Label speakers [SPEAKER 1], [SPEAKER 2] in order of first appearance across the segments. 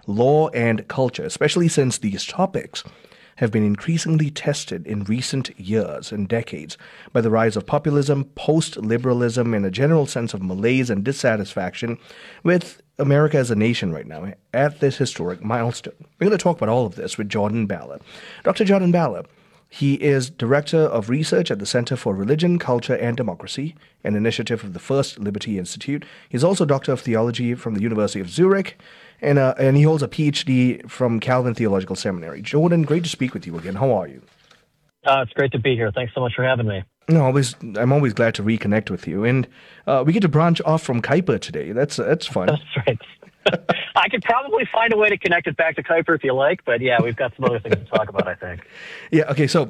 [SPEAKER 1] law and culture, especially since these topics have been increasingly tested in recent years and decades by the rise of populism, post-liberalism, and a general sense of malaise and dissatisfaction with America as a nation right now at this historic milestone. We're going to talk about all of this with Jordan Balla. Dr. Jordan Balla, he is Director of Research at the Center for Religion, Culture, and Democracy, an initiative of the First Liberty Institute. He's also Doctor of Theology from the University of Zurich, and he holds a PhD from Calvin Theological Seminary. Jordan, great to speak with you again. How are you?
[SPEAKER 2] It's great to be here. Thanks so much for having me.
[SPEAKER 1] No, I'm always glad to reconnect with you. And we get to branch off from Kuiper today. That's fun.
[SPEAKER 2] That's right. I could probably find a way to connect it back to Kuiper if you like, but yeah, we've got some other things to talk about, I think.
[SPEAKER 1] Yeah, okay, so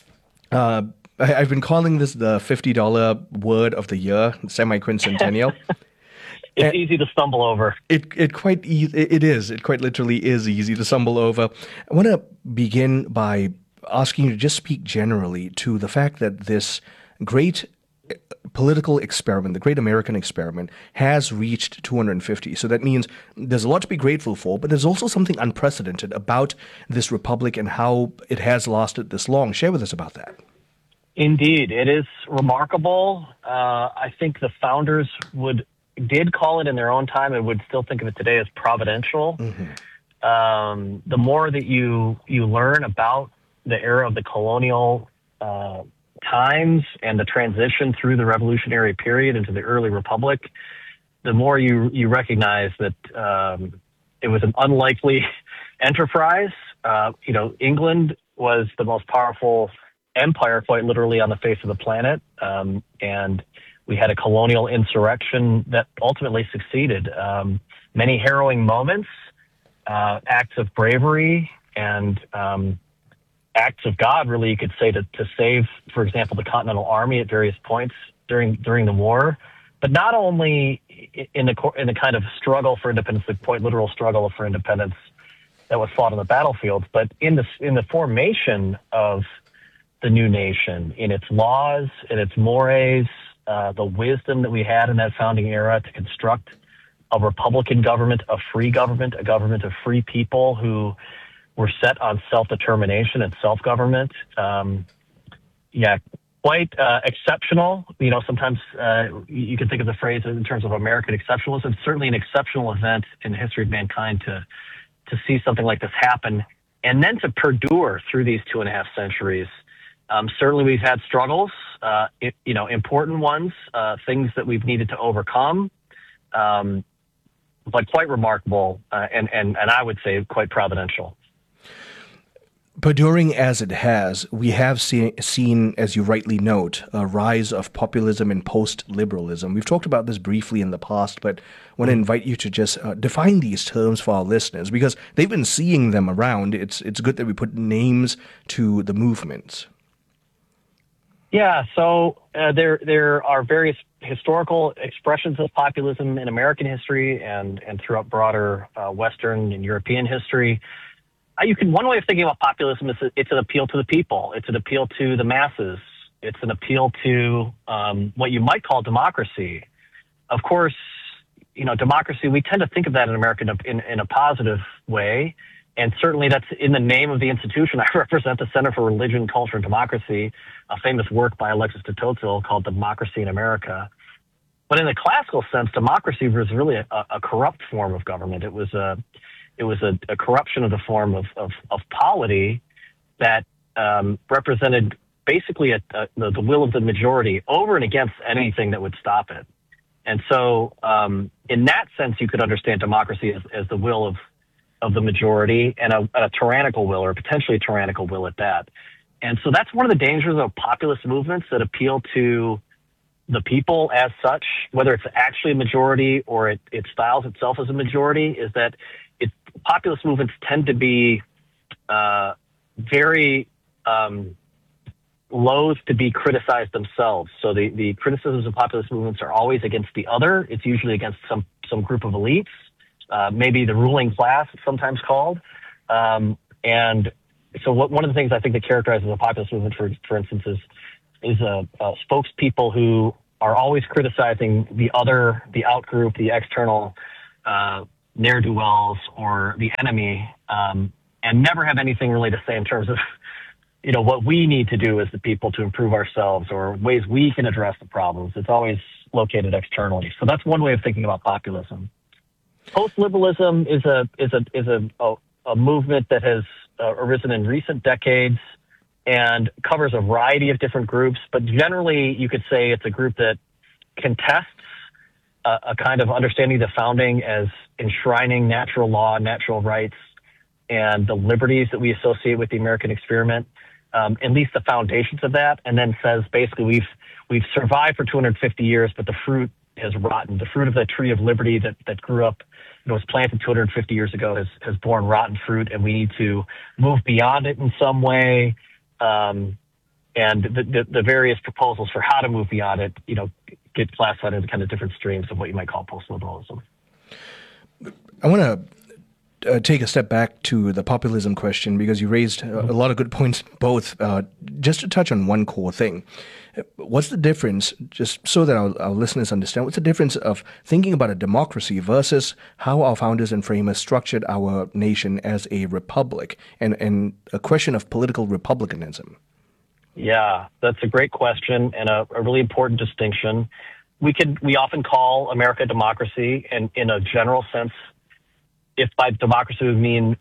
[SPEAKER 1] I've been calling this the $50 word of the year, semi-quincentennial.
[SPEAKER 2] It's easy to stumble over.
[SPEAKER 1] It quite literally is easy to stumble over. I want to begin by asking you to just speak generally to the fact that this great political experiment, the great American experiment, has reached 250. So that means there's a lot to be grateful for, but there's also something unprecedented about this republic and how it has lasted this long. Share with us about that.
[SPEAKER 2] Indeed. It is remarkable. I think the founders did call it in their own time and would still think of it today as providential. Mm-hmm. The more that you learn about the era of the colonial times and the transition through the revolutionary period into the early republic, the more you recognize that it was an unlikely enterprise. England was the most powerful empire, quite literally, on the face of the planet, and we had a colonial insurrection that ultimately succeeded. Many harrowing moments, acts of bravery, and acts of God, really, you could say, to save, for example, the Continental Army at various points during the war. But not only in the kind of struggle for independence, the quite literal struggle for independence that was fought on the battlefield, but in the formation of the new nation, in its laws, in its mores, the wisdom that we had in that founding era to construct a republican government, a government of free people who were set on self-determination and self-government. Quite exceptional. Sometimes you can think of the phrase in terms of American exceptionalism. It's certainly an exceptional event in the history of mankind to see something like this happen, and then to perdure through these 2.5 centuries. Certainly we've had struggles, important ones, things that we've needed to overcome, but quite remarkable, and I would say quite providential.
[SPEAKER 1] Perduring as it has, we have seen, as you rightly note, a rise of populism and post-liberalism. We've talked about this briefly in the past, but I want to invite you to just define these terms for our listeners, because they've been seeing them around. It's good that we put names to the movements.
[SPEAKER 2] Yeah, so there are various historical expressions of populism in American history and throughout broader Western and European history. One way of thinking about populism is it's an appeal to the people. It's an appeal to the masses. It's an appeal to what you might call democracy. Of course, democracy, we tend to think of that in America in a positive way. And certainly that's in the name of the institution. I represent the Center for Religion, Culture, and Democracy, a famous work by Alexis de Tocqueville called Democracy in America. But in the classical sense, democracy was really a corrupt form of government. It was a corruption of the form of polity that represented basically the will of the majority over and against anything that would stop it. And so in that sense, you could understand democracy as the will of the majority and a tyrannical will, or potentially a tyrannical will at that. And so that's one of the dangers of populist movements that appeal to the people as such, whether it's actually a majority or it styles itself as a majority, is that populist movements tend to be very loath to be criticized themselves. So the criticisms of populist movements are always against the other. It's usually against some group of elites, maybe the ruling class, it's sometimes called. And so one of the things I think that characterizes a populist movement, for instance, is spokespeople who are always criticizing the other, the outgroup, the external ne'er-do-wells or the enemy, and never have anything really to say in terms of, what we need to do as the people to improve ourselves or ways we can address the problems. It's always located externally. So that's one way of thinking about populism. Post-liberalism is a movement that has arisen in recent decades and covers a variety of different groups, but generally you could say it's a group that contests a kind of understanding the founding as enshrining natural law, natural rights, and the liberties that we associate with the American experiment, at least the foundations of that, and then says basically we've survived for 250 years, but the fruit has rotten. The fruit of the tree of liberty that grew up, was planted 250 years ago has borne rotten fruit, and we need to move beyond it in some way. And the various proposals for how to move beyond it, get classified into kind of different streams of what you might call post-liberalism.
[SPEAKER 1] I want to take a step back to the populism question because you raised a lot of good points, both. Just to touch on one core thing. What's the difference, just so that our listeners understand, what's the difference of thinking about a democracy versus how our founders and framers structured our nation as a republic and a question of political republicanism?
[SPEAKER 2] Yeah, that's a great question and a really important distinction. We often call America a democracy, and in a general sense, if by democracy we mean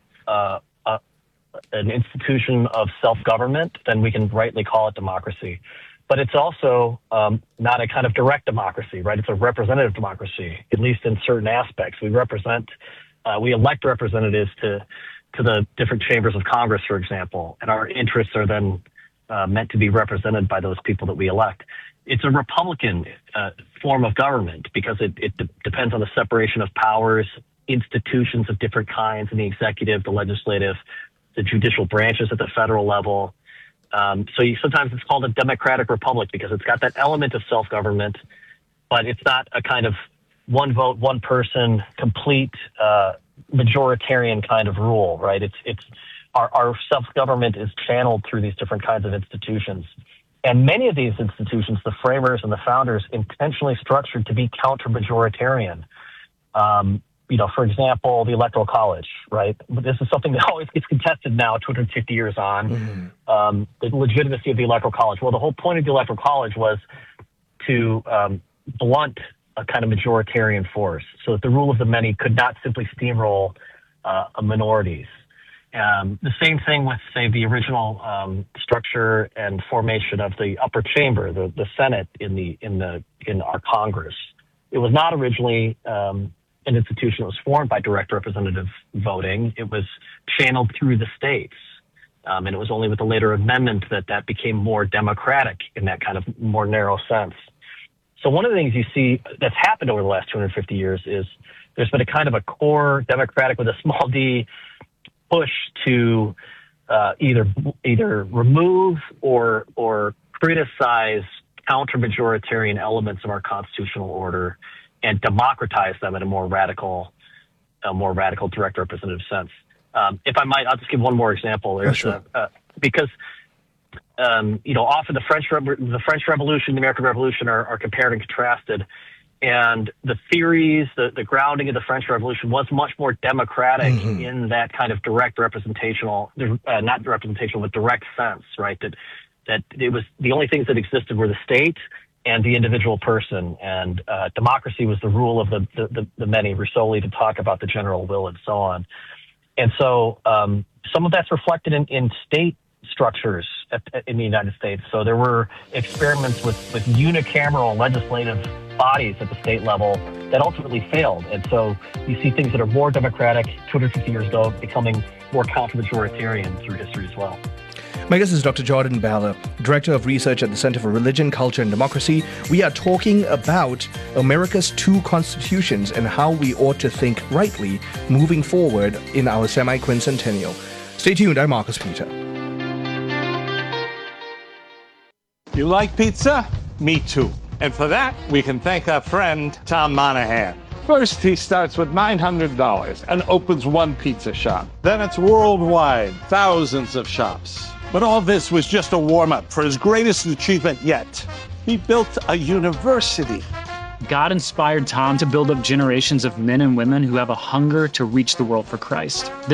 [SPEAKER 2] an institution of self-government, then we can rightly call it democracy. But it's also not a kind of direct democracy, right? It's a representative democracy, at least in certain aspects. We elect representatives to the different chambers of Congress, for example, and our interests are then meant to be represented by those people that we elect. It's a Republican form of government because it depends on the separation of powers, institutions of different kinds in the executive, the legislative, the judicial branches at the federal level. Sometimes it's called a democratic republic because it's got that element of self-government, but it's not a kind of one vote, one person, complete majoritarian kind of rule, right? It's our self-government is channeled through these different kinds of institutions. And many of these institutions, the framers and the founders, intentionally structured to be counter-majoritarian. For example, the Electoral College, right? This is something that always gets contested now, 250 years on. The legitimacy of the Electoral College. Well, the whole point of the Electoral College was to blunt a kind of majoritarian force so that the rule of the many could not simply steamroll minorities. The same thing with, say, the original structure and formation of the upper chamber, the Senate in our Congress. It was not originally an institution that was formed by direct representative voting. It was channeled through the states. And it was only with the later amendment that became more democratic in that kind of more narrow sense. So one of the things you see that's happened over the last 250 years is there's been a kind of a core democratic with a small d push to either remove or criticize counter-majoritarian elements of our constitutional order and democratize them in a more radical direct representative sense. If I might, I'll just give one more example.
[SPEAKER 1] Sure.
[SPEAKER 2] Because often the French Revolution, the American Revolution are compared and contrasted, and the theories, the grounding of the French Revolution was much more democratic in that kind of direct representational, not representational, but direct sense, right? That it was the only things that existed were the state and the individual person, and democracy was the rule of the many, solely to talk about the general will and so on. And so some of that's reflected in state structures in the United States. So there were experiments with unicameral legislative bodies at the state level that ultimately failed. And so you see things that are more democratic 250 years ago becoming more counter-majoritarian through history as well.
[SPEAKER 1] My guest is Dr. Jordan Balla, Director of Research at the Center for Religion, Culture and Democracy. We are talking about America's two constitutions and how we ought to think rightly moving forward in our semi-quincentennial. Stay tuned. I'm Marcus Peter.
[SPEAKER 3] You like pizza? Me too. And for that, we can thank our friend Tom Monahan. First, he starts with $900 and opens one pizza shop. Then it's worldwide, thousands of shops. But all this was just a warm-up for his greatest achievement yet. He built a university.
[SPEAKER 4] God inspired Tom to build up generations of men and women who have a hunger to reach the world for Christ.